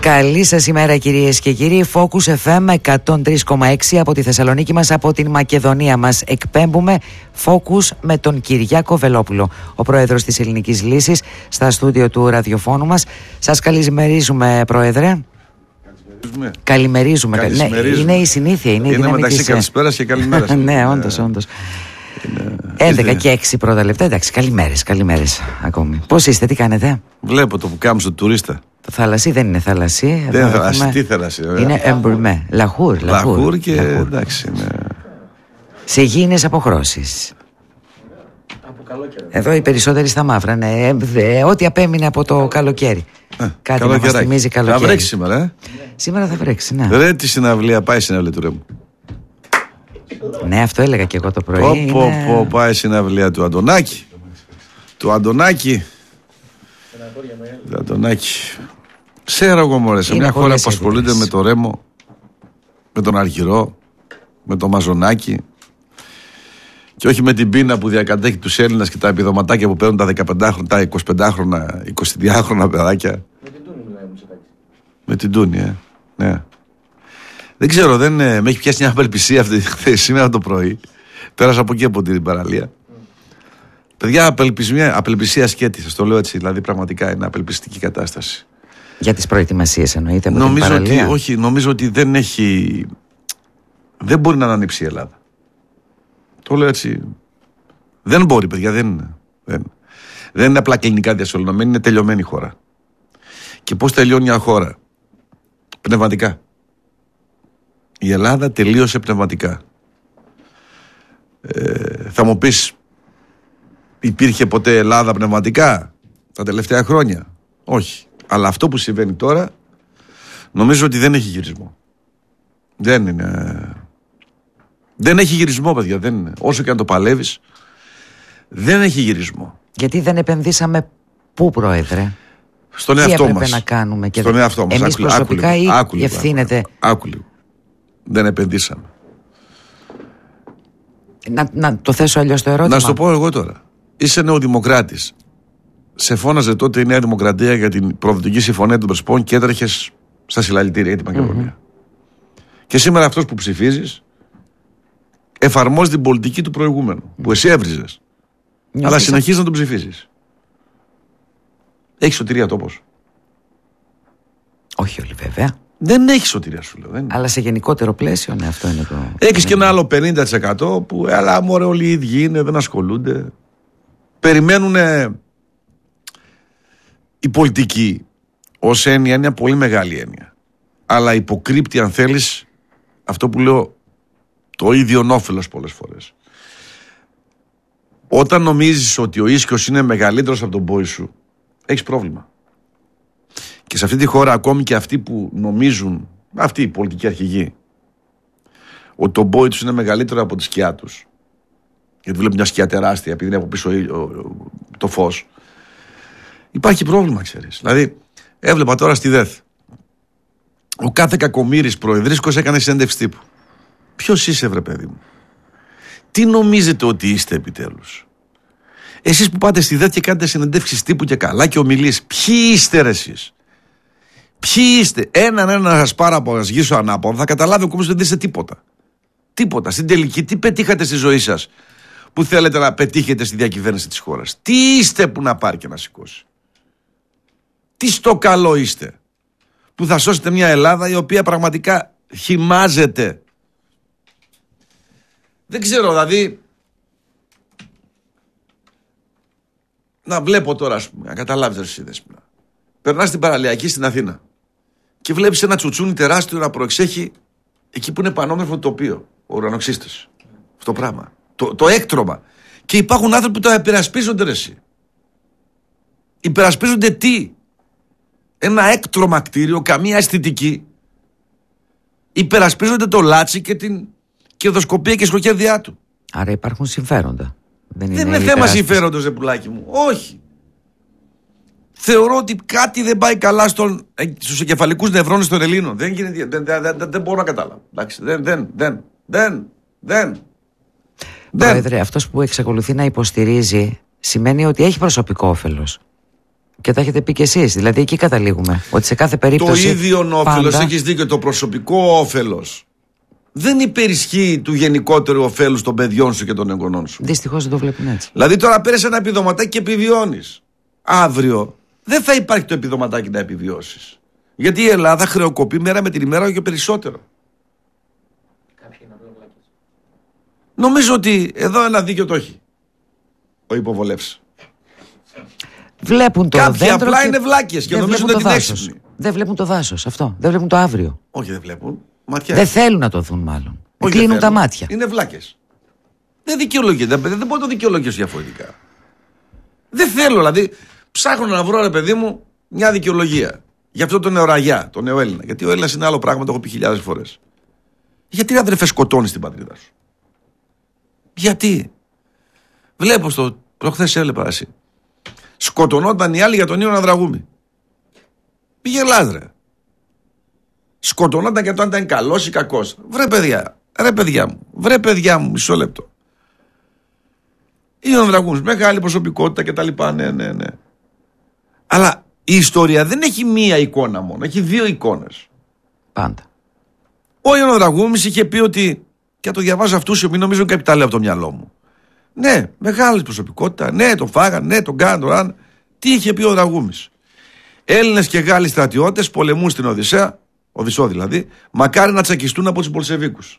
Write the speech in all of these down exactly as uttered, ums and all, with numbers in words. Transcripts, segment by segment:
Καλή σας ημέρα κυρίες και κύριοι. Focus εφ εμ εκατόν τρία κόμμα έξι από τη Θεσσαλονίκη μας, από την Μακεδονία μας. Εκπέμπουμε Focus με τον Κυριάκο Βελόπουλο, ο πρόεδρος της Ελληνικής Λύσης, στα στούντιο του ραδιοφώνου μας. Σας καλημερίζουμε, πρόεδρε. Καλημερίζουμε. Καλημερίζουμε. Ναι, είναι η συνήθεια. Είναι, είναι μεταξύ καλησπέρας και καλημέρας. Ναι, όντως, όντως. έντεκα και έξι πρώτα λεπτά. Εντάξει, καλημέρες, καλημέρες ακόμη. Πώς είστε, τι κάνετε? Βλέπω το που κάμψω του τουρίστα. Το θαλασσί δεν είναι θαλασσί. Δεν είναι θαλασσί, έχουμε... τι θαλασσί, βέβαια. Είναι εμπουρμέ. Λαχούρ, λαχούρ. Λαχούρ και λαχούρ. Εντάξει. Είναι... Σε γήινες αποχρώσεις. Από καλοκαίρι. Εδώ οι περισσότεροι στα μαύρα. Ναι, ε, ό,τι απέμεινε από το καλοκαίρι. Ε, Κάτι να μας θυμίζει καλοκαίρι. Θα βρέξει σήμερα, ε. Σήμερα θα βρέξει, ναι. Ρε τη συναυλία, πάει η συναυλία του Ρέμου. Ναι, αυτό έλεγα και εγώ το πρωί. Πω, είναι... πω, πω, πάει η συναυλία του Αντωνάκη. Του Αντωνάκη. Του Αντωνάκη. Ξέρω εγώ, μωρέ, σε μια χώρα που ασχολείται με το Ρέμο, με τον Αργυρό, με το Μαζονάκι και όχι με την πείνα που διακατέχει τους Έλληνας και τα επιδοματάκια που παίρνουν τα δεκαπεντάχρονα, τα εικοσιπεντάχρονα, εικοσιδυάχρονα παιδάκια. Με την Τούνη μιλάμε σε τάξη. Με την Τούνη, ε. Ναι. Δεν ξέρω, δεν, ε, με έχει πιάσει μια απελπισία αυτή χθες, σήμερα το πρωί. Πέρασα από εκεί από την παραλία. Mm. Παιδιά, απελπισία, απελπισία σκέτη, σας το λέω έτσι. Δηλαδή, πραγματικά είναι απελπιστική κατάσταση. Για τις προετοιμασίες εννοείται από νομίζω την παραλία. Ότι, όχι, νομίζω ότι δεν έχει. Δεν μπορεί να ανανύψει η Ελλάδα. Το λέω έτσι. Δεν μπορεί, παιδιά, δεν είναι. Δεν, δεν είναι απλά κλινικά διασωληνωμένη, είναι τελειωμένη χώρα. Και πώς τελειώνει μια χώρα? Πνευματικά. Η Ελλάδα τελείωσε πνευματικά. Ε, θα μου πεις, υπήρχε ποτέ Ελλάδα πνευματικά τα τελευταία χρόνια? Όχι. Αλλά αυτό που συμβαίνει τώρα νομίζω ότι δεν έχει γυρισμό. Δεν είναι. Δεν έχει γυρισμό, παιδιά. Δεν είναι. Όσο και αν το παλεύεις, δεν έχει γυρισμό. Γιατί δεν επενδύσαμε πού, πρόεδρε? Στον τι εαυτό έπρεπε μας. να κάνουμε? Και Στον εαυτό μας. Εμείς άκου, προσωπικά άκου, ή άκου, ευθύνεται? Άκου λίγο. Δεν επενδύσαμε. Να, να το θέσω αλλιώς το ερώτημα. Να σου το πω εγώ τώρα. Είσαι νεοδημοκράτης. Σε φώναζε τότε η Νέα Δημοκρατία για την προδοτική συμφωνία των Πρεσπών και έτρεχες στα συλλαλητήρια για την Μακεδονία. Mm-hmm. Και σήμερα αυτός που ψηφίζεις εφαρμόζει την πολιτική του προηγούμενου, mm-hmm. που εσύ έβριζες. Νιώθεις... Αλλά συνεχίζεις να τον ψηφίζεις. Έχει σωτηρία τόπος? Όχι όλοι, βέβαια. Δεν έχει σωτηρία, σου λέω. Δεν... Αλλά σε γενικότερο πλαίσιο, ναι, αυτό είναι το. Έχεις και ένα άλλο πενήντα τοις εκατό που, αλλά μωρέ, όλοι οι ίδιοι είναι, δεν ασχολούνται. Περιμένουν. Η πολιτική ως έννοια είναι μια πολύ μεγάλη έννοια. Αλλά υποκρύπτει, αν θέλεις, αυτό που λέω, το ίδιο όφελος πολλές φορές. Όταν νομίζεις ότι ο ίσκιος είναι μεγαλύτερος από τον πόη σου, έχεις πρόβλημα. Και σε αυτή τη χώρα, ακόμη και αυτοί που νομίζουν, αυτοί οι πολιτικοί αρχηγοί, ότι το πόη τους είναι μεγαλύτερο από τη σκιά τους, γιατί βλέπουν μια σκιά τεράστια, επειδή είναι από πίσω το φως, υπάρχει πρόβλημα, ξέρεις. Δηλαδή, έβλεπα τώρα στη ΔΕΘ. Ο κάθε κακομοίρης προεδρίσκος έκανε συνέντευξη τύπου. Ποιος είσαι, βρε παιδί μου? Τι νομίζετε ότι είστε επιτέλους? Εσείς που πάτε στη ΔΕΘ και κάνετε συνεντεύξεις τύπου και καλά και ομιλίες, ποιοι είστε ρε εσείς? Ποιοι είστε? Έναν ένα να σας πάρω από να σγήσω ανάποδα, θα καταλάβει ο κόσμος ότι δεν είστε τίποτα. Τίποτα. Στην τελική, τι πετύχατε στη ζωή σας που θέλετε να πετύχετε στη διακυβέρνηση της χώρας? Τι είστε που να πάρει και να σηκώσει? Τι στο καλό είστε που θα σώσετε μια Ελλάδα η οποία πραγματικά χυμάζεται? Δεν ξέρω, δηλαδή να βλέπω τώρα, ας πούμε, να καταλάβεις εσύ Δέσποινα. Περνάς την παραλιακή στην Αθήνα και βλέπεις ένα τσουτσούνι τεράστιο να προεξέχει εκεί που είναι πανόμορφο τοπίο, ο ουρανοξύστης. Αυτό το πράγμα, το, το έκτρωμα. Και υπάρχουν άνθρωποι που το υπερασπίζονται, ρε εσύ. Υπερασπίζονται τι? Ένα έκτρωμα κτίριο, καμία αισθητική. Υπερασπίζονται το λάτσι και την κερδοσκοπία και σχοχέδιά του. Άρα υπάρχουν συμφέροντα. Δεν είναι, δεν είναι θέμα συμφέροντος, ρε πουλάκι μου. Όχι. Θεωρώ ότι κάτι δεν πάει καλά στον, στους εγκεφαλικούς νευρώνες των Ελλήνων. Δεν, γίνεται, δεν, δεν, δεν, δεν μπορώ να καταλάβω. Εντάξει, δεν, δεν, δεν, δεν, δεν. Πρόεδρε, αυτός που εξακολουθεί να υποστηρίζει σημαίνει ότι έχει προσωπικό όφελος. Και τα έχετε πει κι εσείς. Δηλαδή εκεί καταλήγουμε. Ότι σε κάθε περίπτωση. Το ίδιο όφελος, πάντα... έχεις δίκιο, το προσωπικό όφελος δεν υπερισχύει του γενικότερου ωφέλους των παιδιών σου και των εγγονών σου. Δυστυχώς δεν το βλέπουν έτσι. Δηλαδή τώρα παίρνεις ένα επιδοματάκι και επιβιώνεις. Αύριο δεν θα υπάρχει το επιδοματάκι να επιβιώσεις. Γιατί η Ελλάδα χρεοκοπεί μέρα με την ημέρα και περισσότερο. Νομίζω ότι εδώ ένα δίκιο το έχει ο υποβολεύς. Βλέπουν το Κάποιοι δέντρο απλά και είναι βλάκες και νομίζουν ότι είναι έξυπνοι. Δεν βλέπουν το δάσος αυτό. Δεν βλέπουν το αύριο. Όχι, δεν βλέπουν. Ματιά. Δεν θέλουν να το δουν, μάλλον. Όχι, κλείνουν τα μάτια. Είναι βλάκες. Δεν δικαιολογείται. Δεν, δεν μπορώ να το δικαιολογήσω διαφορετικά. Δεν θέλω, δηλαδή, ψάχνω να βρω, ρε παιδί μου, μια δικαιολογία. Για αυτό το νεοραγιά, το νεοέλληνα. Γιατί ο Έλληνας είναι άλλο πράγμα, το έχω πει χιλιάδες φορές. Γιατί αδερφέ σκοτώνεις την πατρίδα σου? Γιατί? Βλέπω στο. Προχθές έβλεπα εσύ. Σκοτωνόταν οι άλλοι για τον Ιωνα Δραγούμη. Πήγε λάδρε. Σκοτωνόταν και το αν ήταν καλός ή κακός. Βρε παιδιά, ρε παιδιά μου, βρε παιδιά μου, μισό λεπτό. Ιωνα Δραγούμης, μεγάλη προσωπικότητα και τα λοιπά, ναι, ναι, ναι. Αλλά η ιστορία δεν έχει μία εικόνα μόνο, έχει δύο εικόνες. Πάντα. Ο Ιωνα Δραγούμης είχε πει ότι, και το διαβάζω αυτούς, μην νομίζουν κάτι τα λέω από το μυαλό μου. Ναι, μεγάλη προσωπικότητα, ναι, τον φάγαν, ναι, τον κάναν, τον ραν. Τι είχε πει ο Δραγούμης? Έλληνες και Γάλλοι στρατιώτες πολεμούν στην Οδυσσέα, Οδυσσό δηλαδή, μακάρι να τσακιστούν από τους Μπολσεβίκους.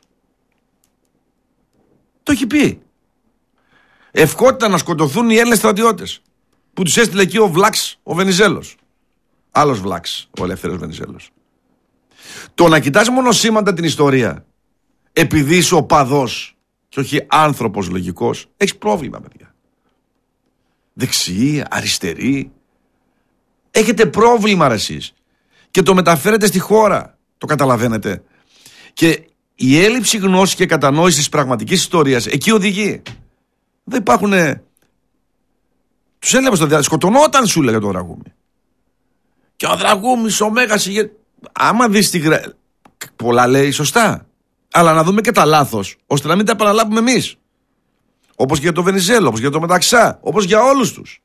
Το έχει πει. Ευκότητα να σκοτωθούν οι Έλληνες στρατιώτες που τους έστειλε εκεί ο Βλάξ, ο Βενιζέλος. Άλλος Βλάξ, ο Ελεύθερος Βενιζέλος. Το να κοιτάς μονοσήμαντα την ιστορία, επειδή είσαι οπαδός και όχι άνθρωπος λογικός, έχεις πρόβλημα, παιδιά. Δεξιοί, αριστεροί, έχετε πρόβλημα ρε εσείς. Και το μεταφέρετε στη χώρα. Το καταλαβαίνετε? Και η έλλειψη γνώσης και κατανόησης της πραγματικής ιστορίας εκεί οδηγεί. Δεν υπάρχουν. Τους έλεγα στο διάστημα, σκοτωνόταν σου λέγα το Δραγούμη. Και ο Δραγούμης ο Μέγας ηγε... Άμα δεις τη γρα... πολλά λέει σωστά. Αλλά να δούμε και τα λάθος, ώστε να μην τα επαναλάβουμε εμείς. Όπως και για το Βενιζέλο, όπως και για το Μεταξά, όπως για όλους τους.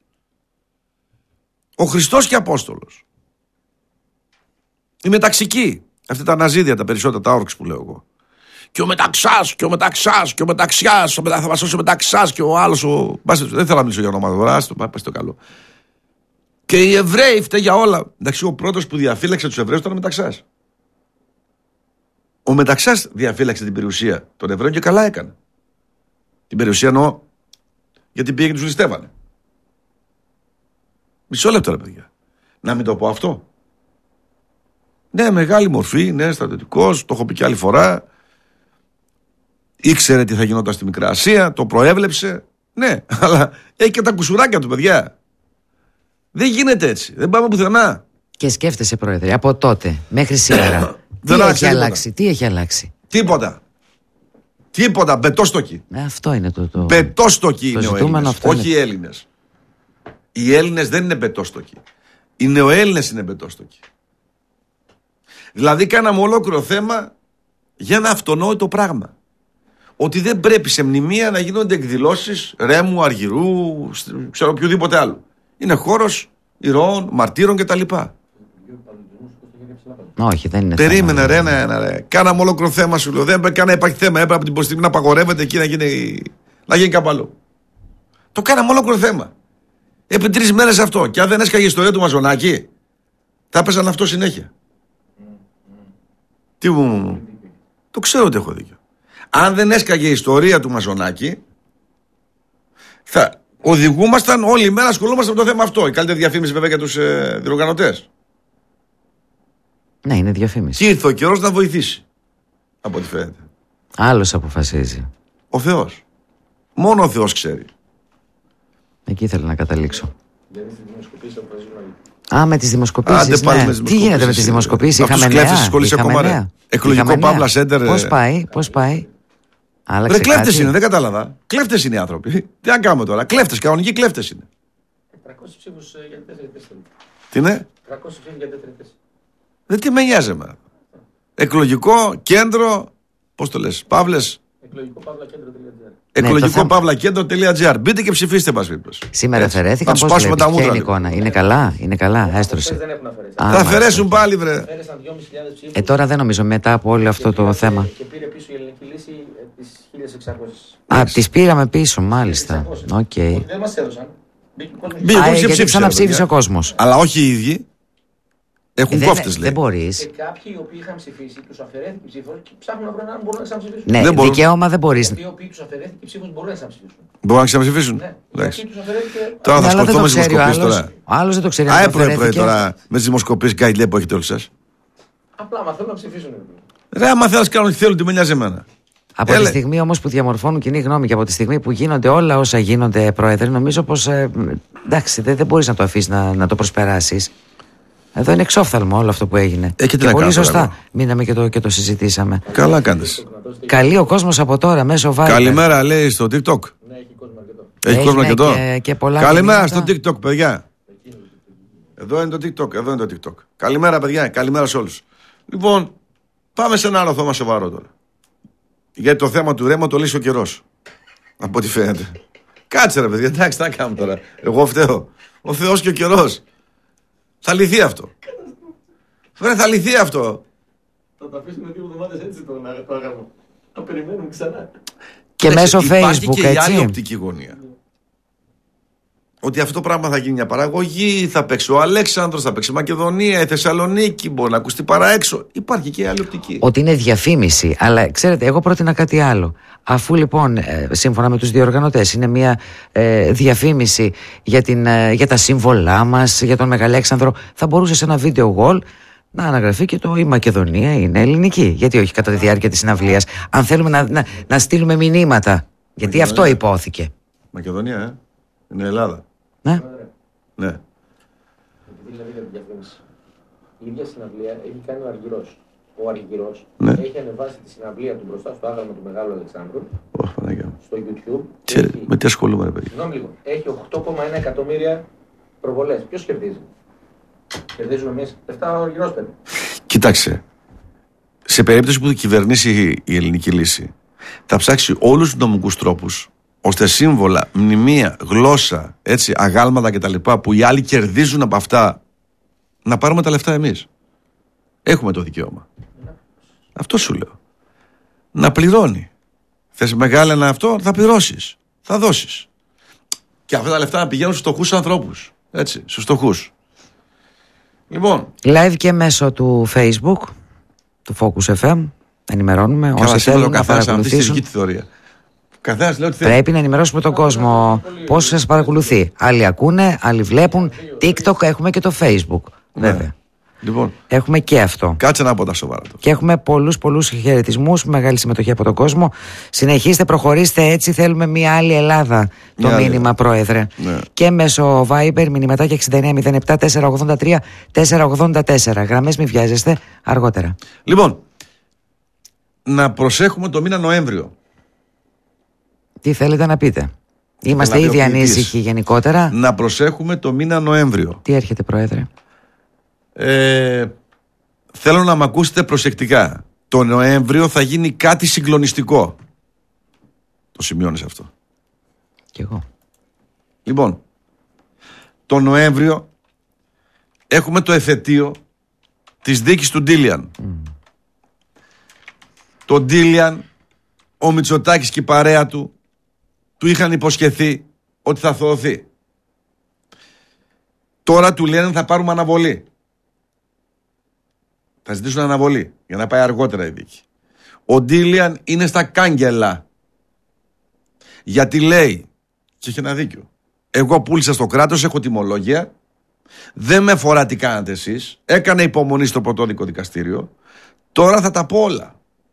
Ο Χριστός και Απόστολος. Η μεταξική. Αυτά τα αναζίδια, τα περισσότερα, τα όρξ που λέω εγώ. Και ο Μεταξάς, και ο Μεταξάς, και ο Μεταξιάς, ο μετα... θα μας σώσει ο Μεταξάς και ο άλλος. Ο... Δεν θέλω να μιλήσω για ονόματα τώρα, άστο, πας το καλό. Και οι Εβραίοι φταίει για όλα. Εντάξει, ο πρώτος που διαφύλαξε τους Εβραίους ήταν ο Μεταξάς. Ο Μεταξάς διαφύλαξε την περιουσία των Εβραίων και καλά έκανε. Την περιουσία εννοώ, γιατί πήγε και τους ληστεύανε. Μισό λεπτό ρε παιδιά. Να μην το πω αυτό. Ναι, μεγάλη μορφή, ναι, στρατιωτικός, το έχω πει και άλλη φορά. Ήξερε τι θα γινόταν στη Μικρά Ασία, το προέβλεψε. Ναι, αλλά έχει και τα κουσουράκια του, παιδιά. Δεν γίνεται έτσι. Δεν πάμε πουθενά. Και σκέφτεσαι, Πρόεδρε, από τότε μέχρι σήμερα. τι Δεν έχει αλλάξει, τι έχει αλλάξει. Τίποτα. Τίποτα. Μπετόστοκι. Ε, αυτό είναι το. το... Μπετόστοκι είναι ο Έλληνες. Όχι οι Έλληνες. Οι Έλληνες δεν είναι μπετόστοκι. Οι νεοέλληνες είναι μπετόστοκι. Δηλαδή κάναμε ολόκληρο θέμα για ένα αυτονόητο πράγμα. Ότι δεν πρέπει σε μνημεία να γίνονται εκδηλώσεις Ρέμου, Αργυρού, ξέρω οποιοδήποτε άλλο. Είναι χώρος ηρώων, μαρτύρων κτλ. Όχι, δεν είναι. Περίμενε, ρε, ναι, ναι, ρε. Κάναμε ολόκληρο θέμα, σου λέω. Δεν έπρεπε να υπάρχει θέμα. Έπρεπε από την υποστήμη να απαγορεύεται εκεί να γίνει, να γίνει κάπου αλλού. Το κάναμε ολόκληρο θέμα. Επί τρεις μέρες αυτό. Και αν δεν έσκαγε η ιστορία του Μαζονάκη, θα έπαιζαν αυτό συνέχεια. Τι μου. Το ξέρω ότι έχω δίκιο. Αν δεν έσκαγε η ιστορία του Μαζονάκη, θα οδηγούμασταν όλη η μέρα, ασχολούμασταν με το θέμα αυτό. Η καλύτερη διαφήμιση βέβαια για τους ε, διοργανωτές. Ναι, είναι διαφήμιση. Και ήρθε ο καιρός να βοηθήσει. Από ό,τι φαίνεται. Άλλος αποφασίζει. Ο Θεός. Μόνο ο Θεός ξέρει. Εκεί ήθελα να καταλήξω. Α, με τις δημοσκοπήσεις. Άντε πάλι ναι. με τις Τι γίνεται με τις δημοσκοπήσεις, είχαμε νέα. Είχαμε νέα. Εκλογικό Παύλα Σέντερ. Πώς πάει, πώς πάει. Ρε κλέφτες είναι, δεν κατάλαβα. Κλέφτες είναι οι άνθρωποι. Τι να κάνουμε τώρα. Κλέφτες, κανονικοί κλέφτες είναι. τριακόσιες ψήφους για τέσσερις θέσεις. Τι είναι? τριακόσιες ψήφους για τέσσερις θέσεις. Δεν τι με νοιάζει εμένα. Εκλογικό κέντρο, πώς το λες, Παύλες. Εκλογικό παύλα κέντρο.gr. Εκλογικό παύλα κέντρο.gr. Μπείτε και ψηφίστε μας. Σήμερα αφαιρέθηκαν. Θα σπάσουμε τα μούτρα. Είναι εικόνα. Είναι καλά, είναι καλά. Έστρωσε. Δεν έχουν αφαιρέσει. Θα αφαιρέσουν πάλι, βρε. Αφαίρεσαν δυόμισι χιλιάδες ψήφους. Ε, τώρα δεν νομίζω μετά από όλο αυτό το θέμα. Και πήρε πίσω η ελληνική λύση τις χίλιες εξακόσιες. Α, τις πήραμε πίσω, μάλιστα. Οκ. Δεν μας έδωσαν. Μπήκε ο Α, κόσμος και γιατί ψήφισε, ξαναψήφισε παιδιά. ο κόσμος. Αλλά όχι οι ίδιοι. Έχουν Ε, κόφτες, δεν, λέει. δεν μπορείς. Και κάποιοι οι οποίοι είχαν ψηφίσει, τους αφαιρέθηκε η ψήφος και ψάχνουν να βρουν έναν μπορούν να ξαναψηφίσουν. Ναι, Δεν μπορούν. δικαίωμα δεν μπορείς. Οι οποίοι τους αφαιρέθηκε η ψήφος μπορούν να ξαναψηφίσουν. Μπορούν να ξαναψηφίσουν. Ναι, Εντάξει. γιατί τους αφαιρέθηκε. Τώρα θα Ναι, αλλά δεν το σκοτώ με ξέρει ο δημοσκοπήσεις άλλος. τώρα. Ο άλλος δεν το ξέρει. Α, αν το έπρεπε πρωί αφαιρέθηκε. τώρα με τις δημοσκοπήσεις γκάιντλε που έχετε όλοι σας. Απλά μα θέλουν να ψηφίσουν. Ρε, άμα θέλουν να κάνουν ό,τι θέλουν, τι με νοιάζει εμένα. Από Έλε. τη στιγμή όμως που διαμορφώνουν κοινή γνώμη και από τη στιγμή που γίνονται όλα όσα γίνονται, Πρόεδρε, νομίζω πως ε, εντάξει, δεν, δεν μπορείς να το αφήσεις να, να το προσπεράσεις. Εδώ είναι εξόφθαλμο όλο αυτό που έγινε. Ε, και τι και να πολύ κάνω τώρα σωστά εγώ. μείναμε και το, και το συζητήσαμε. Καλά κάνεις. Καλεί ο κόσμος από τώρα μέσω Viber. Καλημέρα, λέει στο TikTok. Ναι, έχει κόσμο αρκετό. Έχει Έχει, κόσμο ναι, αρκετό. και- και πολλά Καλημέρα μηνύματα. στο TikTok, παιδιά. Εδώ είναι το TikTok, εδώ είναι το TikTok. Καλημέρα, παιδιά, καλημέρα σε όλους. Λοιπόν, πάμε σε ένα άλλο θέμα σοβαρό τώρα. Γιατί το θέμα του Ρέμο το λύσει ο καιρός. Από ό,τι φαίνεται. Κάτσε ρε παιδιά, εντάξει, τι να κάνουμε τώρα. Εγώ φταίω. Ο Θεός και ο καιρός. Θα λυθεί αυτό. Βρε, θα λυθεί αυτό. Θα το αφήσουμε δύο εβδομάδες έτσι το άγαμο. Θα περιμένουμε ξανά. Και Εντάξει, μέσω υπάρχει Facebook, και η άλλη έτσι. οπτική γωνία. Ότι αυτό το πράγμα θα γίνει μια παραγωγή, θα παίξει ο Αλέξανδρος, θα παίξει η Μακεδονία, η Θεσσαλονίκη, μπορεί να ακουστεί παρά έξω. Υπάρχει και η άλλη οπτική. Ότι είναι διαφήμιση. Αλλά ξέρετε, εγώ πρότεινα κάτι άλλο. Αφού λοιπόν, ε, σύμφωνα με τους διοργανωτές, είναι μια ε, διαφήμιση για, την, ε, για τα σύμβολά μας, για τον Μεγαλέξανδρο, θα μπορούσε σε ένα βίντεο wall να αναγραφεί και το «Η Μακεδονία είναι ελληνική». Γιατί όχι κατά τη διάρκεια της συναυλίας, αν θέλουμε να, να, να στείλουμε μηνύματα. Γιατί Μακεδονία. αυτό υπόθηκε. Μακεδονία, ε. Είναι Ελλάδα. Ναι. Ναι. Επειδή δηλαδή για την διαφήμιση. Η ίδια συναυλία έχει κάνει ο Αργυρός. Ο Αργυρός Ναι. έχει ανεβάσει τη συναυλία του μπροστά στο άγαλμα του Μεγάλου Αλεξάνδρου Ωχ, Παναγία μου. στο YouTube. και Ξέρε, έχει- με τι ασχολούμαι, ρε παιδί. Συγγνώμη λίγο. Έχει οκτώ κόμμα ένα εκατομμύρια προβολές. Ποιος κερδίζει? Κερδίζουμε εμείς. Λεφτά ο Αργυρός παίρνει. Κοίταξε. Σε περίπτωση που κυβερνήσει η ελληνική λύση, θα ψάξει όλους τους νομικούς τρόπους ώστε σύμβολα, μνημεία, γλώσσα, έτσι, αγάλματα κτλ. Που οι άλλοι κερδίζουν από αυτά, να πάρουμε τα λεφτά εμείς. Έχουμε το δικαίωμα. Αυτό σου λέω. Να πληρώνει. Θες μεγάλα ένα αυτό, θα πληρώσεις. Θα δώσεις. Και αυτά τα λεφτά να πηγαίνουν στους φτωχούς ανθρώπους. Έτσι, στους φτωχούς. Λοιπόν, Live και μέσω του Facebook, του Focus εφ εμ, ενημερώνουμε καλά, όσοι σήμερα ο θέλουν να καθένας αναπτύσσει τη παρακολουθήσουν. δική του θεωρία. Ο καθένας λέει ότι θέλει. Πρέπει να ενημερώσουμε τον κόσμο πώς σας παρακολουθεί. Άλλοι ακούνε, άλλοι βλέπουν. TikTok, έχουμε και το Facebook. Βέβαια. Λοιπόν, Έχουμε και αυτό. κάτσε να πω τα σοβαρά του. Και έχουμε πολλούς πολλούς χαιρετισμούς, μεγάλη συμμετοχή από τον κόσμο. Συνεχίστε, προχωρήστε έτσι. Θέλουμε μια άλλη Ελλάδα. Το Μια άλλη. μήνυμα, Πρόεδρε. Ναι. Και μέσω Viber, μηνυματάκια εξήντα εννέα μηδέν επτά τετρακόσια ογδόντα τρία τετρακόσια ογδόντα τέσσερα. Γραμμές μη βιάζεστε, αργότερα. Λοιπόν, να προσέχουμε το μήνα Νοέμβριο. Τι θέλετε να πείτε? Είμαστε να πει ο ήδη ποιητής. ανήσυχοι γενικότερα. Να προσέχουμε το μήνα Νοέμβριο. Τι έρχεται, Πρόεδρε? Ε, θέλω να με ακούσετε προσεκτικά. Το Νοέμβριο θα γίνει κάτι συγκλονιστικό. Το σημειώνεις αυτό. Κι εγώ. Λοιπόν, το Νοέμβριο έχουμε το εφετείο της δίκης του Ντίλιαν. Mm. Το Ντίλιαν, ο Μητσοτάκης και η παρέα του του είχαν υποσχεθεί ότι θα θωωθεί. Τώρα του λένε θα πάρουμε αναβολή. Θα ζητήσουν αναβολή για να πάει αργότερα η δίκη. Ο Ντίλιαν είναι στα κάγκελα. Γιατί λέει, και έχει ένα δίκιο, εγώ πούλησα στο κράτος, έχω τιμολόγια, δεν με φορά τι κάνατε εσείς, έκανα υπομονή στο πρωτόδικο δικαστήριο, τώρα θα τα πω όλα.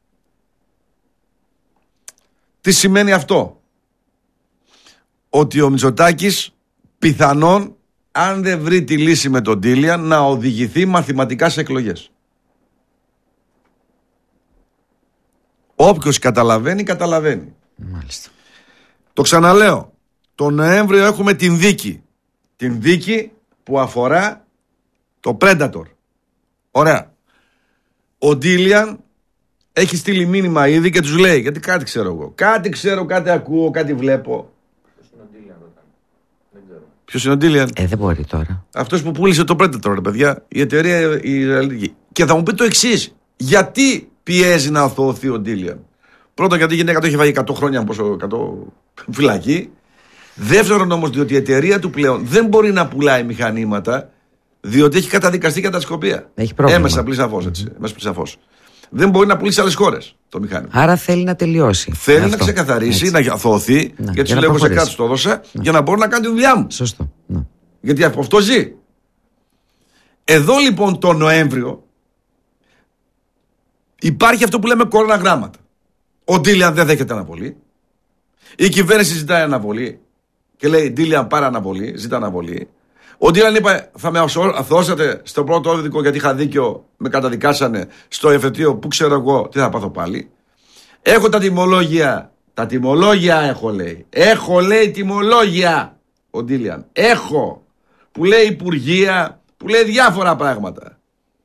Τι σημαίνει αυτό? Ότι ο Μητσοτάκης πιθανόν, αν δεν βρει τη λύση με τον Ντίλιαν, να οδηγηθεί μαθηματικά σε εκλογές. Όποιος καταλαβαίνει, καταλαβαίνει. Μάλιστα. Το ξαναλέω, το Νοέμβριο έχουμε την δίκη. Την δίκη που αφορά το Predator. Ωραία. Ο Ντίλιαν έχει στείλει μήνυμα ήδη και τους λέει, γιατί κάτι ξέρω εγώ. Κάτι ξέρω, κάτι ακούω, κάτι βλέπω. Ποιος είναι ο Ντίλιαν, ρωτάνε. Δεν ξέρω. Ποιος είναι ο Ντίλιαν? Ε, δεν μπορεί τώρα. Αυτός που πούλησε το Predator, ρε παιδιά, η εταιρεία η Ισραηλιτική. Και θα μου πει το εξής. Γιατί πιέζει να αθωωωθεί ο Ντίλιαν? Πρώτον, γιατί η γυναίκα του έχει φάει εκατό χρόνια πόσο, εκατό φυλακή. Δεύτερον, όμως, διότι η εταιρεία του πλέον δεν μπορεί να πουλάει μηχανήματα, διότι έχει καταδικαστεί κατασκοπία. Έχει πρόβλημα. Έμεσα πλησαφώς, έτσι. Έμεσα πλησαφώς. Δεν μπορεί να πουλήσει σε άλλες χώρες το μηχάνημα. Άρα θέλει να τελειώσει. Θέλει αυτό. να ξεκαθαρίσει, Έτσι. να αθωωωθεί, Να, γιατί για σου να λέω σε προχωρήσει. κάτι το έδωσα, για να μπορώ να κάνω τη δουλειά μου. Σωστό. Ναι. Γιατί από αυτό ζει. Εδώ λοιπόν το Νοέμβριο υπάρχει αυτό που λέμε κόρονα γράμματα. Ο Ντίλιαν δεν δέχεται αναβολή. Η κυβέρνηση ζητάει αναβολή και λέει Ντίλιαν πάρε αναβολή, ζητά αναβολή. Ο Ντίλιαν είπε θα με αθώσετε στο πρώτο όδικο γιατί είχα δίκιο, με καταδικάσανε στο εφετείο που ξέρω εγώ τι θα πάθω πάλι. Έχω τα τιμολόγια, τα τιμολόγια έχω λέει. Έχω λέει τιμολόγια ο Ντίλιαν. Έχω που λέει υπουργεία, που λέει διάφορα πράγματα.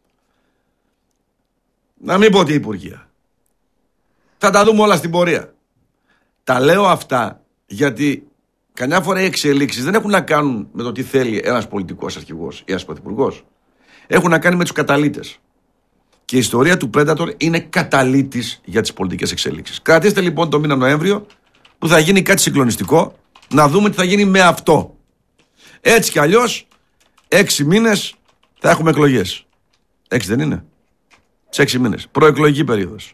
Να μην πω τι υπουργεία. Θα τα δούμε όλα στην πορεία. Τα λέω αυτά γιατί καμιά φορά οι εξελίξεις δεν έχουν να κάνουν με το τι θέλει ένας πολιτικός αρχηγός ή ένας πρωθυπουργός. Έχουν να κάνει με τους καταλύτες. Και η ιστορία του Predator είναι καταλύτης για τις πολιτικές εξελίξεις. Κρατήστε λοιπόν το μήνα Νοέμβριο που θα γίνει κάτι συγκλονιστικό, να δούμε τι θα γίνει με αυτό. Έτσι κι αλλιώς, έξι μήνες θα έχουμε εκλογές. Έξι δεν είναι? Σε έξι μήνες. Προεκλογική περίοδος.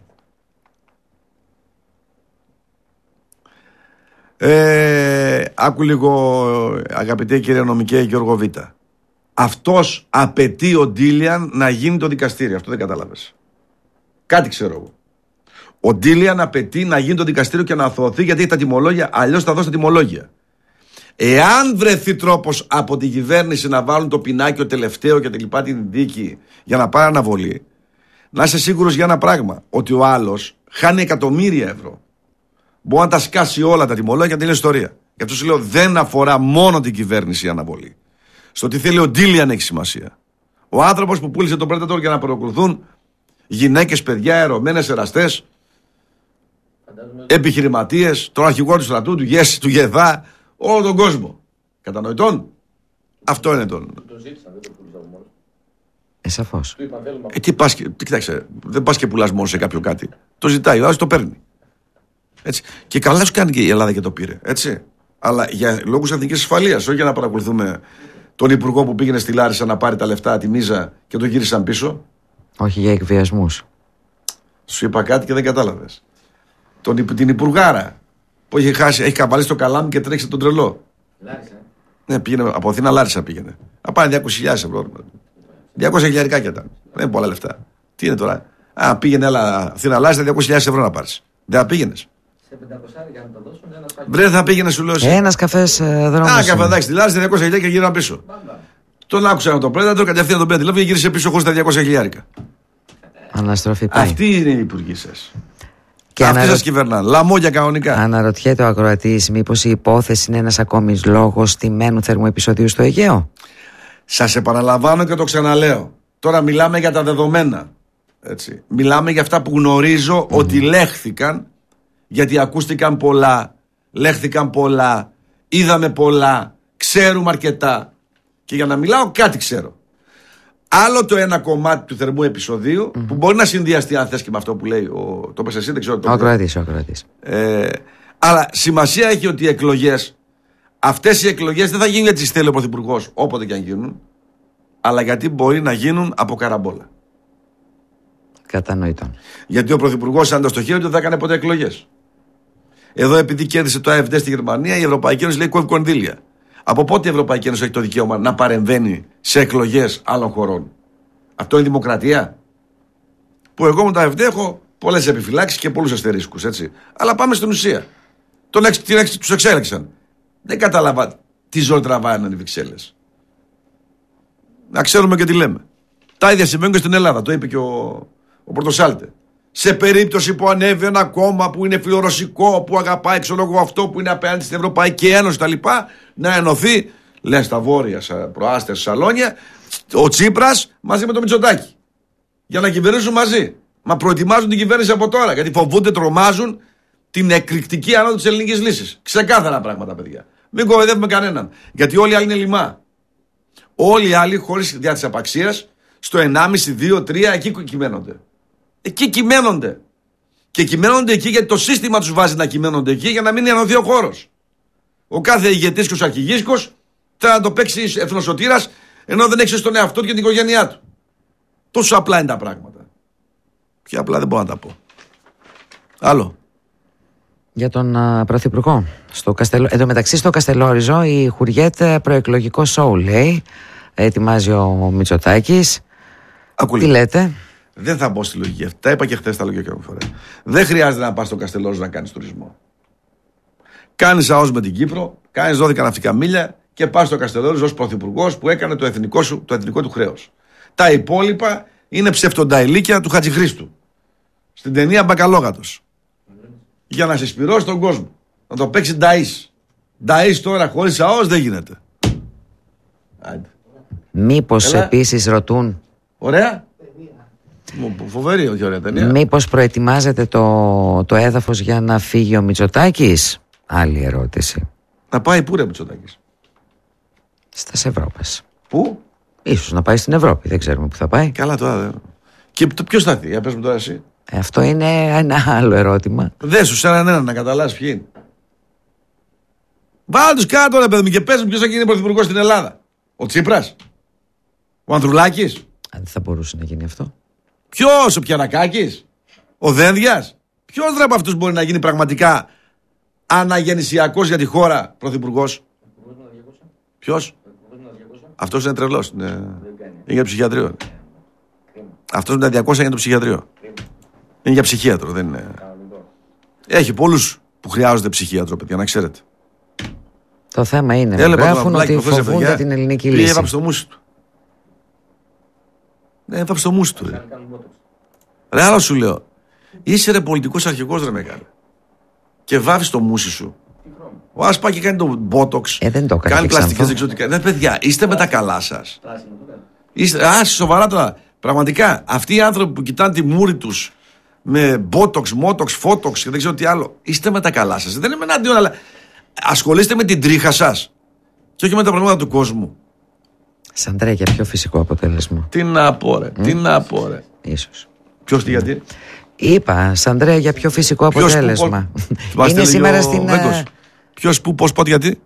Ε, άκου λίγο αγαπητέ κύριε νομικέ Γιώργο Β. Αυτός απαιτεί ο Ντίλιαν να γίνει το δικαστήριο. Αυτό δεν κατάλαβες. Κάτι ξέρω εγώ. Ο Ντίλιαν απαιτεί να γίνει το δικαστήριο και να αθωωωθεί γιατί έχει τα τιμολόγια, αλλιώς θα δώσει τα τιμολόγια. Εάν βρεθεί τρόπος από την κυβέρνηση να βάλουν το πινάκιο τελευταίο και τελειπά την δίκη για να πάρει αναβολή, να είσαι σίγουρος για ένα πράγμα, ότι ο άλλος χάνει εκατομμύρια ευρώ. Μπορεί να τα σκάσει όλα τα τιμολόγια και είναι ιστορία. Γι' αυτό σου λέω δεν αφορά μόνο την κυβέρνηση η αναβολή. Στο τι θέλει ο Ντίλιαν έχει σημασία. Ο άνθρωπος που πούλησε τον Predator για να παρακολουθούν γυναίκες, παιδιά, ερωμένες, εραστές, επιχειρηματίες, τον αρχηγό του στρατού, του Γέση, του Γεδά, όλο τον κόσμο. Κατανοητόν. Αυτό είναι το. Το ζήτησαν, δεν το πούλησα από μόνος. Ε, σαφώς. Του είπαν θέλουμε. Ε, τι πας και, τι, κοιτάξτε, δεν πας και πουλάς μόνο σε κάποιο κάτι. Το ζητάει, ο άλλος το παίρνει. Έτσι. Και καλά σου κάνει και η Ελλάδα και το πήρε. Έτσι. Αλλά για λόγους εθνικής ασφαλείας, όχι για να παρακολουθούμε τον υπουργό που πήγαινε στη Λάρισα να πάρει τα λεφτά, τη μίζα και το γύρισαν πίσω. Όχι για εκβιασμούς. Σου είπα κάτι και δεν κατάλαβες. Τον, την υπουργάρα που έχει χάσει, έχει καβαλήσει το καλάμι και τρέξει τον τρελό. Λάρισα. Ναι, πήγαινε, από Αθήνα Λάρισα πήγαινε. Να πάνε διακόσιες χιλιάδες ευρώ. διακόσια χιλιάδες ήταν. Δεν είναι πολλά λεφτά. Τι είναι τώρα? Α, πήγαινε έλα Αθήνα Λάρισα διακόσιες χιλιάδες ευρώ να πάρεις. Δεν θα πήγαινες? Σε πεντακόσια για να το δώσουν ένα σπάκι. Βρε, θα πήγαινε, σου λέω. Ένας καφές ε, δρόμος. Α, καφεδάκι στη Λάρισα διακόσια χιλιάδες και γύρω πίσω. Τον άκουσα με τον Predator, κατευθείαν τον πέντε τηλέφωνο και γύρισε πίσω χωρίς τα διακόσια χιλιάδες. Αναστροφή πάει. Αυτή είναι η υπουργή σας. Και Αυτοί αναρω... σας κυβερνάνε. Λαμόγια κανονικά. Αναρωτιέται ο ακροατής μήπως η υπόθεση είναι ένας ακόμη λόγος τιμένου θερμού επεισοδίου στο Αιγαίο. Σας επαναλαμβάνω και το ξαναλέω. Τώρα μιλάμε για τα δεδομένα. Έτσι. Μιλάμε για αυτά που γνωρίζω mm. ότι λέχθηκαν, γιατί ακούστηκαν πολλά, λέχθηκαν πολλά, είδαμε πολλά, ξέρουμε αρκετά. Και για να μιλάω κάτι ξέρω. Άλλο το ένα κομμάτι του θερμού επεισοδίου mm-hmm. που μπορεί να συνδυαστεί αν θες και με αυτό που λέει ο, το πες εσύ, δεν ξέρω. Ο ακροατής, ο ακροατής. Ε, αλλά σημασία έχει ότι οι εκλογές, αυτές οι εκλογές δεν θα γίνουν γιατί τις θέλει ο Πρωθυπουργός όποτε και αν γίνουν, αλλά γιατί μπορεί να γίνουν από καραμπόλα. Κατανοητό. Γιατί ο Πρωθυπουργός αν το στο χέρι του δεν θα έκανε ποτέ εκλογές. Εδώ επειδή κέρδισε το ΑΕΦΔ στη Γερμανία, η Ευρωπαϊκή Ένωση λέει κόβει κονδύλια. Από πότε η Ευρωπαϊκή Ένωση έχει το δικαίωμα να παρεμβαίνει σε εκλογές άλλων χωρών? Αυτό είναι δημοκρατία? Που εγώ με το ΑΕΦΔ έχω πολλές επιφυλάξεις και πολλούς αστερίσκους, έτσι. Αλλά πάμε στην ουσία. Τον εξ, την εξ, τους εξέλεξαν. Δεν κατάλαβα τι ζώη τραβάνε οι Βρυξέλλες. Να ξέρουμε και τι λέμε. Τα ίδια συμβαίνουν και στην Ελλάδα. Το είπε και ο, ο Πορτοσάλτε. Σε περίπτωση που ανέβει ένα κόμμα που είναι φιλορωσικό, που αγαπάει ξέρω εγώ αυτό που είναι απέναντι στην Ευρωπαϊκή Ένωση τα λοιπά, να ενωθεί, λένε στα βόρεια προάστια σαλόνια, ο Τσίπρας μαζί με το Μητσοτάκη. Για να κυβερνήσουν μαζί. Μα προετοιμάζουν την κυβέρνηση από τώρα. Γιατί φοβούνται, τρομάζουν την εκρηκτική ανόδο της ελληνικής λύσης. Ξεκάθαρα πράγματα, παιδιά. Μην κοροϊδεύουμε κανέναν. Γιατί όλοι οι άλλοι είναι λιμά. Όλοι οι άλλοι, χωρίς διά της απαξίας, στο ενάμιση, δύο, τρία, εκεί κυμαίνονται. Εκεί κυμαίνονται. Και κυμαίνονται εκεί γιατί το σύστημα τους βάζει να κυμαίνονται εκεί για να μην ενωθεί ο χώρος. Ο κάθε ηγετής και ο αρχηγίσκος θέλει να το παίξει εθνοσωτήρας, ενώ δεν έχει στον εαυτό του και την οικογένειά του. Τόσο απλά είναι τα πράγματα. Πιο απλά δεν μπορώ να τα πω. Άλλο. Για τον uh, Πρωθυπουργό. Στο Καστελό... Εν τω μεταξύ στο Καστελόριζο η Χουριέτ προεκλογικό σοου λέει. Ετοιμάζει ο Μητσοτάκης. Ακούλη. Τι λέτε? Δεν θα μπω στη λογική αυτή. Τα είπα και χθες, τα λέω και μια φορά. Δεν χρειάζεται να πας στο Καστελόριζο να κάνεις τουρισμό. Κάνεις ΑΟΣ με την Κύπρο, κάνεις δώδεκα ναυτικά μίλια και πας στο Καστελόριζο ως πρωθυπουργός που έκανε το εθνικό, σου, το εθνικό του χρέος. Τα υπόλοιπα είναι ψευτονταηλίκια του Χατζηχρήστου. Στην ταινία Μπακαλόγατος. Για να συσπυρώσει τον κόσμο. Να το παίξει νταΐς. Νταΐς τώρα χωρίς ΑΟΣ δεν γίνεται. Άντε. Μήπως Έλα. επίσης ρωτούν. Ωραία. Φοβερή, όχι ωραία ταινία. Μήπως προετοιμάζεται το, το έδαφος για να φύγει ο Μητσοτάκης? Άλλη ερώτηση. Να πάει πού ρε Μητσοτάκης? Στις Ευρώπες. Πού? Ίσως να πάει στην Ευρώπη, δεν ξέρουμε που θα πάει. Καλά τώρα δεν. Και ποιος θα έρθει, για πες μου τώρα εσύ. Ε, αυτό είναι ένα άλλο ερώτημα. Δε σου σε έναν έναν να καταλάβεις ποιοι είναι. Βάλε τους κάτω ρε παιδί μου και πες μου ποιος θα γίνει πρωθυπουργός στην Ελλάδα. Ο Τσίπρας? Ο Ανδρουλάκης? Αν δεν θα μπορούσε να γίνει αυτό. Ποιος? Ο Πιανακάκης? Ο Δένδιας? Ποιος ρε από αυτούς μπορεί να γίνει πραγματικά αναγεννησιακός για τη χώρα πρωθυπουργός? Ποιος? Αυτός είναι τρελός. Είναι, είναι για ψυχιατρίο. Αυτός είναι τα διακόσια για το ψυχιατρίο. Είναι για ψυχίατρο, δεν είναι. Έχει πολλούς που χρειάζονται ψυχίατρο, παιδιά, να ξέρετε. Το θέμα είναι να Έλεπα γράφουν το ότι φοβούνται την ελληνική λύση. Έβαψε το μουσι του. Ναι, έβαψε το μουσι του. Ρε, ρε άλλο σου λέω. Είσαι ρε πολιτικός αρχηγός ρε μεγάλε. Και βάφεις το μουσι σου. Ο Άσπα και κάνει το μπότοξ. Ε, δεν το έκανε. Κάνει πλαστικές εξωτικά. Ναι, παιδιά, είστε με τα καλά σας. Είστε, α, σοβαρά τώρα. Πραγματικά, αυτοί οι άνθρωποι που κοιτάνε τη μούρη τους με μπότοξ, μότοξ, φότοξ και δεν ξέρω τι άλλο, είστε με τα καλά σας. Δεν είμαι εναντίον, αλλά ασχολείστε με την τρίχα σας και όχι με τα προβλήματα του κόσμου. Σαντρέ, για πιο φυσικό αποτέλεσμα. Τι να πω ρε, mm. τι να πω ρε. Ίσως. Ποιος τι γιατί? Είπα, Σαντρέ, για πιο φυσικό Ποιος αποτέλεσμα. Που, είναι σήμερα στην... Ποιος που, πώς, πότε, γιατί?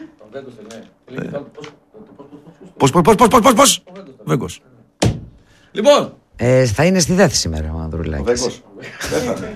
Πώς, πώς, πώς, πώς, πώς, πώς, Βέγκος. Λοιπόν. Ε, θα είναι στη ΔΕΘ σήμερα ο Ανδρουλάκης. Ο Βέγκος. Πέθανε.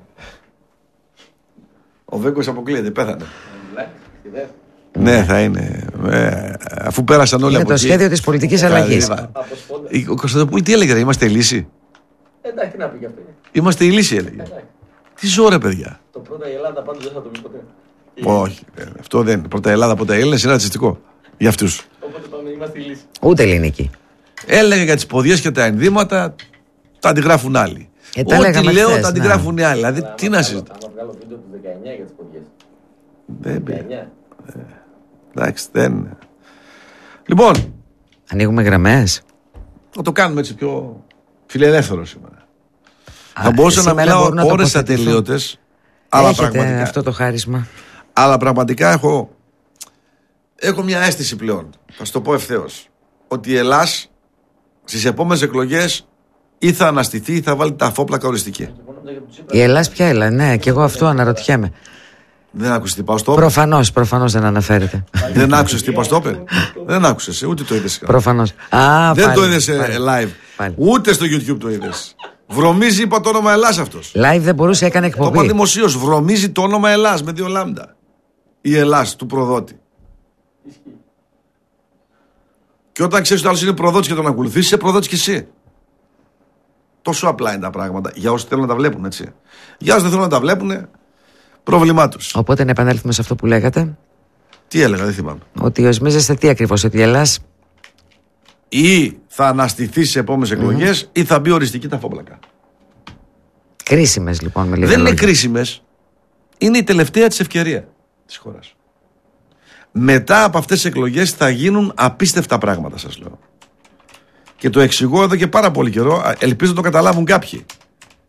Ο Βέγκος αποκλείεται, πέθανε. Ναι, θα είναι. Ε, αφού πέρασαν όλοι είναι από το εκεί. σχέδιο της πολιτικής αλλαγής. Ο Κωνσταντοπούλη τι έλεγε, είμαστε η λύση. Εντάξει, τι να πει γι' αυτό. Είμαστε η λύση, έλεγε. Τι ζω ρε παιδιά. Το πρώτα η Ελλάδα πάντως δεν θα το πει ποτέ. Όχι, αυτό δεν είναι. Πρώτα η Ελλάδα, πρώτα οι Έλληνες είναι ρατσιστικό. Για αυτούς. Οπότε πάμε, είμαστε η λύση. Ούτε ελληνική. Έλεγε για τις ποδιές και τα ενδύματα, τα αντιγράφουν άλλοι. Ε, τα Ό,τι λέω χθες, τα αντιγράφουν οι άλλοι. Δηλαδή, Αλλά τι άμα να βγάλω- συζητάω. άμα βγάλω βίντεο του δεκαεννιά για τις ποδιές. Δεν πει. δεκαεννιά. Εντάξει, δεν. Λοιπόν, Ανοίγουμε γραμμές. θα το κάνουμε έτσι πιο φιλελεύθερο σήμερα. Α, Θα μπορούσα να σήμερα μπορούν μιλάω να ώρες τοποθετηθούν. ατελείωτες. Αλλά Έχετε πραγματικά, αυτό το χάρισμα. αλλά πραγματικά έχω, έχω μια αίσθηση πλέον. Θα σου το πω ευθέως. Ότι η Ελλάς στις επόμενες εκλογές ή θα αναστηθεί ή θα βάλει τα φόπλακα οριστική. Η Ελλάς ποια έλα, ναι, και εγώ αυτό αναρωτιέμαι. Δεν άκουσες τι πάω στο Προφανώς, προφανώς δεν αναφέρεται. Δεν άκουσες τι είπα στο όπερ. Δεν άκουσες, ούτε το είδες. Προφανώς. Α, Δεν πάλι, το είδες ε, πάλι. live. Πάλι. Ούτε στο YouTube το είδες. Βρωμίζει, είπα το όνομα Ελλάς αυτός. Live δεν μπορούσε, έκανε Το είπα εκπομπή. δημοσίως. Βρωμίζει το όνομα Ελλάς με δύο λάμδα. Η Ελλάς του προδότη. Και όταν ξέρεις ότι ο άλλος είναι προδότης και τον ακολουθείς, είσαι προδότης κι εσύ. Τόσο απλά είναι τα πράγματα. Για όσοι θέλουν να τα βλέπουν, έτσι. Για όσοι δεν θέλουν να τα βλέπουν, πρόβλημά τους. Οπότε να επανέλθουμε σε αυτό που λέγατε. Τι έλεγα, δεν θυμάμαι. Ότι οσμίζεστε τι ακριβώς, ότι η Ελλάς. Ή θα αναστηθεί σε επόμενες εκλογές ή θα μπει οριστική τα φόπλακα. Κρίσιμες λοιπόν με λίγα Δεν είναι λόγια. κρίσιμες. Είναι η τελευταία της ευκαιρία της χώρας. Μετά από αυτές τις εκλογές θα γίνουν απίστευτα πράγματα, σας λέω. Και το εξηγώ εδώ και πάρα πολύ καιρό. Ελπίζω να το καταλάβουν κάποιοι.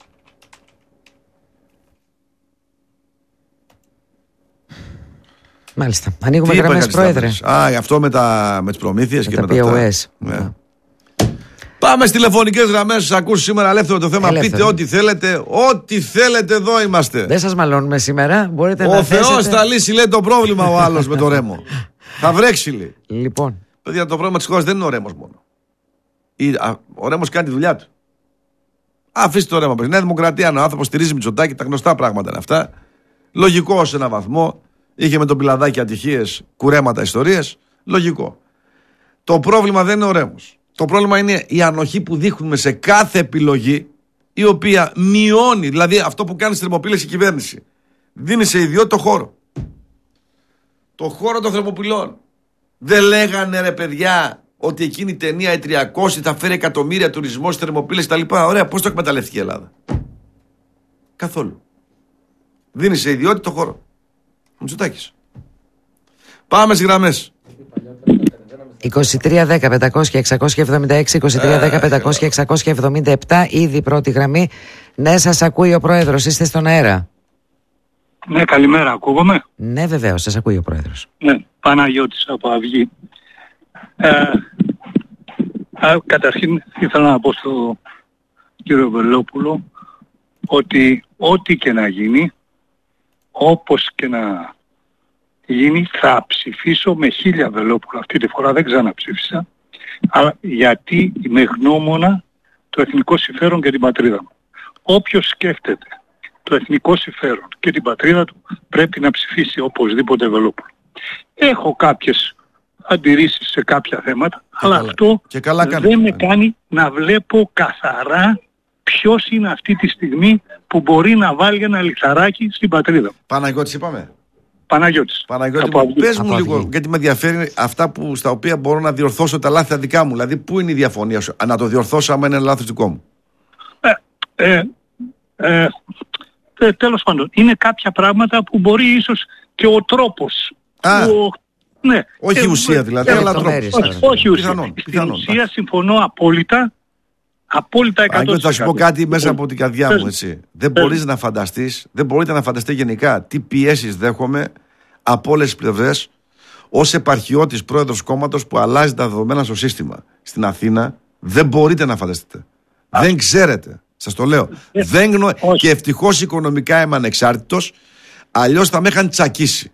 Μάλιστα. Ανοίγουμε γραμμές, Πρόεδρε. Α, αυτό με, τα, με τις προμήθειες με και τα με πι ο τα ες. αυτά. Ναι. Πάμε στις τηλεφωνικές γραμμές. Σας ακούσω σήμερα ελεύθερο το θέμα. Ελεύθερο. Πείτε ό,τι θέλετε. Ό,τι θέλετε, εδώ είμαστε. Δεν σας μαλώνουμε σήμερα. Μπορείτε ο να Θεός θέσετε... θα λύσει, λέει, το πρόβλημα ο άλλος με το ρέμο. Θα βρέξει, λέει. Λοιπόν. Παιδιά, το πρόβλημα της χώρας δεν είναι ο ρέμος μόνο. Ή, α, ο ρέμος κάνει τη δουλειά του. Αφήστε το ρέμα. Η Νέα Δημοκρατία, ο άνθρωπος στηρίζει Μητσοτάκη, τα γνωστά πράγματα είναι αυτά. Λογικό σε έναν βαθμό. Είχε με τον Πιλαδάκη ατυχίες, κουρέματα, ιστορίες. Λογικό. Το πρόβλημα δεν είναι ο ρέμος. Το πρόβλημα είναι η ανοχή που δείχνουμε σε κάθε επιλογή, η οποία μειώνει, δηλαδή αυτό που κάνει στη θερμοπύλες η κυβέρνηση. Δίνει σε ιδιότητα το χώρο. Το χώρο των θερμοπυλών. Δεν λέγανε, ρε παιδιά, ότι εκείνη η ταινία η τριακόσια θα φέρει εκατομμύρια τουρισμό στις θερμοπύλες κτλ. Ωραία, πώς το εκμεταλλευτεί η Ελλάδα? Καθόλου. Δίνει σε ιδιότητα το χώρο. Μητσοτάκης. Πάμε στις γραμμές. είκοσι τρία δέκα πεντακόσια εξακόσια εβδομήντα έξι, είκοσι τρία δέκα πεντακόσια εξακόσια εβδομήντα επτά, ήδη πρώτη γραμμή. Ναι, σας ακούει ο Πρόεδρος, είστε στον αέρα. Ναι, καλημέρα, ακούγομαι. Ναι, βεβαίως, σας ακούει ο Πρόεδρος. Ναι, Παναγιώτης από Αυγή. Ε, α, καταρχήν ήθελα να πω στον κύριο Βελόπουλο ότι ό,τι και να γίνει, όπως και να γίνει, θα ψηφίσω με χίλια Βελόπουλο. Αυτή τη φορά δεν ξαναψήφισα, αλλά γιατί με γνώμονα το εθνικό συμφέρον και την πατρίδα μου. Όποιος σκέφτεται το εθνικό συμφέρον και την πατρίδα του πρέπει να ψηφίσει οπωσδήποτε Βελόπουλο. Έχω κάποιες αντιρρήσεις σε κάποια θέματα, και αλλά καλά. αυτό και καλά δεν με κάνει να βλέπω καθαρά ποιος είναι αυτή τη στιγμή που μπορεί να βάλει ένα λιθαράκι στην πατρίδα μου. Παναγιώτης είπαμε. Παναγιώτης. Παναγιώτη μου, πες μου λίγο, γιατί με ενδιαφέρει αυτά που, στα οποία μπορώ να διορθώσω τα λάθη τα δικά μου. Δηλαδή, πού είναι η διαφωνία σου? Να το διορθώσω άμα είναι λάθος δικό μου. Ε, ε, ε, ε, τέλος πάντων, είναι κάποια πράγματα που μπορεί ίσως και ο τρόπος. Α, ο, ναι, όχι η ουσία δηλαδή, αλλά τρόπος. Όχι, όχι ουσία. Πιθανόν, Στην πιθανόν, ουσία εντάξει. συμφωνώ απόλυτα. Απόλυτα εκατό τοις εκατό. Θα σου πω κάτι μέσα από την καρδιά μου, έτσι. Δεν μπορείς να φανταστείς, δεν μπορείτε να φανταστείτε γενικά τι πιέσεις δέχομαι από όλες τις πλευρές ως επαρχιώτης πρόεδρος κόμματος που αλλάζει τα δεδομένα στο σύστημα. Στην Αθήνα δεν μπορείτε να φανταστείτε. Α. Δεν ξέρετε. Σας το λέω. Ε, δεν γνω... Και ευτυχώς οικονομικά είμαι ανεξάρτητος, αλλιώς θα με είχαν τσακίσει.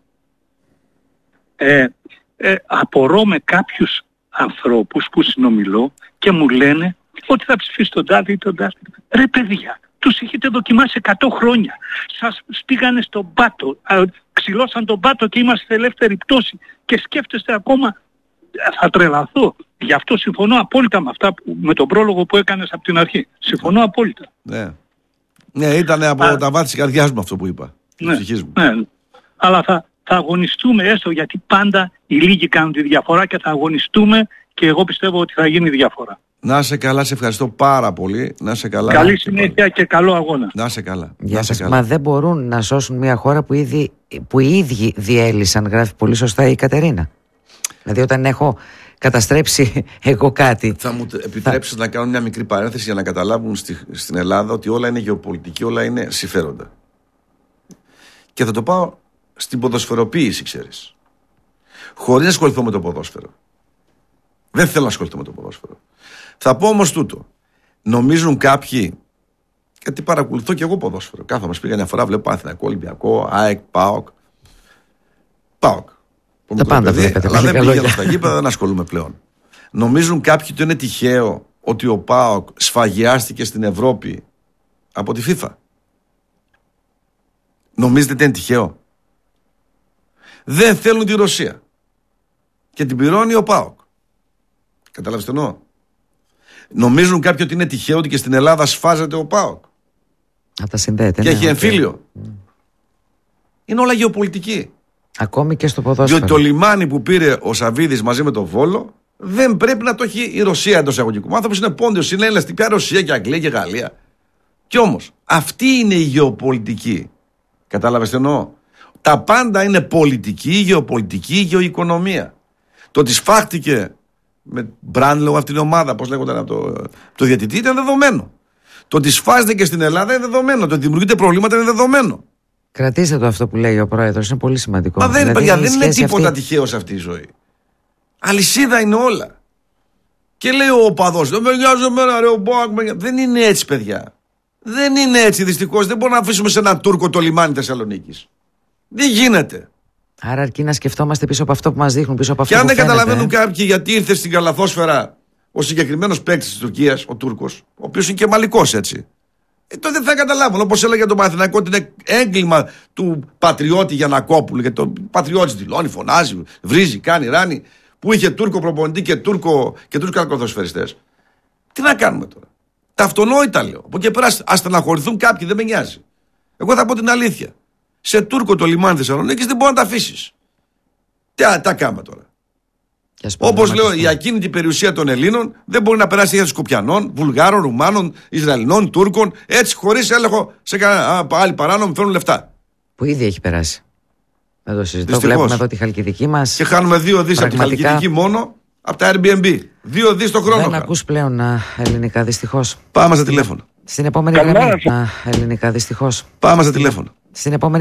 Ε, ε, απορώ με κάποιους ανθρώπους που συνομιλώ και μου λένε ότι θα ψηφίσει τον τάδε ή τον τάδε. Ρε παιδιά, τους έχετε δοκιμάσει εκατό χρόνια. Σας πήγανε στον πάτο, α, ξυλώσαν τον πάτο και είμαστε ελεύθερη πτώση και σκέφτεστε ακόμα. Θα τρελαθώ. Γι' αυτό συμφωνώ απόλυτα με αυτά που, με τον πρόλογο που έκανες από την αρχή. Συμφωνώ απόλυτα. Ναι, ναι, ήταν από α, τα βάθη της καρδιάς μου αυτό που είπα. Ναι, ναι. Αλλά θα, θα αγωνιστούμε έστω, γιατί πάντα οι λίγοι κάνουν τη διαφορά και θα αγωνιστούμε και εγώ πιστεύω ότι θα γίνει διαφορά. Να σε καλά, σε ευχαριστώ πάρα πολύ. Να σε καλά. Καλή συνέχεια και καλό αγώνα. Να σε καλά. Γεια να σας. σε καλά. Μα δεν μπορούν να σώσουν μια χώρα που, ήδη, που οι ίδιοι διέλυσαν, γράφει πολύ σωστά η Κατερίνα. Δηλαδή όταν έχω καταστρέψει εγώ κάτι. Θα μου επιτρέψεις θα... να κάνω μια μικρή παρένθεση για να καταλάβουν στη, στην Ελλάδα ότι όλα είναι γεωπολιτική, όλα είναι συμφέροντα. Και θα το πάω στην ποδοσφαιροποίηση, ξέρεις. Χωρίς να ασχοληθώ με το ποδόσφαιρο. Δεν θέλω να ασχοληθώ με το ποδόσφαιρο. Θα πω όμως τούτο. Νομίζουν κάποιοι, γιατί παρακολουθώ και εγώ ποδόσφαιρο. Κάθομαι σπίτι μια φορά, βλέπω Παναθηναϊκό, Ολυμπιακό, ΑΕΚ, ΠΑΟΚ. ΠΑΟΚ. Τα πάντα βλέπετε. Αλλά δεν πηγαίνω στα γήπεδα, δεν ασχολούμαι πλέον. Νομίζουν κάποιοι ότι είναι τυχαίο ότι ο ΠΑΟΚ σφαγιάστηκε στην Ευρώπη από τη FIFA. Νομίζετε ότι είναι τυχαίο? Δεν θέλουν τη Ρωσία. Και την πληρώνει ο ΠΑΟΚ. Καταλάβεις τι εννοώ? Νομίζουν κάποιοι ότι είναι τυχαίο ότι και στην Ελλάδα σφάζεται ο ΠΑΟΚ. Να τα συνδέεται. Και ναι, έχει okay. εμφύλιο. Mm. Είναι όλα γεωπολιτική. Ακόμη και στο ποδόσφαιρο. Διότι το λιμάνι που πήρε ο Σαββίδης μαζί με τον Βόλο δεν πρέπει να το έχει η Ρωσία εντός εισαγωγικού. Ο άνθρωπος είναι πόντιος, είναι ελαστική, πια Ρωσία και Αγγλία και Γαλλία. Κι όμως αυτή είναι η γεωπολιτική. Κατάλαβες τι εννοώ? Τα πάντα είναι πολιτική, γεωπολιτική, γεωοικονομία. Το ότι σφάχτηκε με Μπράντλο αυτή την ομάδα, πώς λέγονταν από το, το διαιτητή, ήταν δεδομένο. Το ότι σφάζεται και στην Ελλάδα είναι δεδομένο. Το ότι δημιουργείται προβλήματα είναι δεδομένο. Κρατήστε το αυτό που λέει ο πρόεδρος, είναι πολύ σημαντικό. Μα δεν, δηλαδή, παιδιά, δεν είναι τίποτα αυτή... τυχαίο σε αυτή η ζωή. Αλυσίδα είναι όλα. Και λέει ο οπαδός, δεν με νοιάζει εμένα, ρε, ο Μπόακ. Δεν είναι έτσι, παιδιά. Δεν είναι έτσι, δυστυχώς. Δεν μπορούμε να αφήσουμε σε έναν Τούρκο το λιμάνι Θεσσαλονίκης. Δεν γίνεται. Άρα αρκεί να σκεφτόμαστε πίσω από αυτό που μας δείχνουν, πίσω από αυτό και που αν δεν φαίνεται, καταλαβαίνουν ε? κάποιοι γιατί ήρθε στην καλαθόσφαιρα ο συγκεκριμένος παίκτης της Τουρκίας, ο Τούρκος, ο οποίος είναι και μαλικός έτσι, ε, τότε δεν θα καταλάβουν. Όπως έλεγε τον Παναθηναϊκό ότι είναι έγκλημα του πατριώτη Γιαννακόπουλου. Γιατί το πατριώτης δηλώνει, φωνάζει, βρίζει, κάνει, ράνει. Που είχε Τούρκο προπονητή και Τούρκο και Τούρκο καλαθοσφαιριστές. Τι να κάνουμε τώρα. Τα αυτονόητα λέω. Από εκεί πέρα ας στεναχωρηθούν κάποιοι, δεν με νοιάζει. Εγώ θα πω την αλήθεια. Σε Τούρκο το λιμάνι Θεσσαλονίκης δεν μπορεί να τα αφήσεις. Τι τα κάνουμε τώρα. Όπως λέω, η ακίνητη περιουσία των Ελλήνων δεν μπορεί να περάσει για Σκοπιανών, Βουλγάρων, Ρουμάνων, Ισραηλινών, Τούρκων, έτσι χωρίς έλεγχο σε κανένα άλλη παράνομο, φέρνουν λεφτά. Που ήδη έχει περάσει. Δεν το συζητώ. Δυστυχώς. Βλέπουμε εδώ τη Χαλκιδική μας. Και χάνουμε δύο δις πραγματικά... από τη Χαλκιδική μόνο από τα Airbnb. Δύο δις το χρόνο. Δεν ακούς πλέον α, ελληνικά, δυστυχώς. Πάμε στα τηλέφωνα. Στην επόμενη γραμμή. Ελληνικά, δυστυχώς. Πάμε στα τηλέφωνα. Στην επόμενη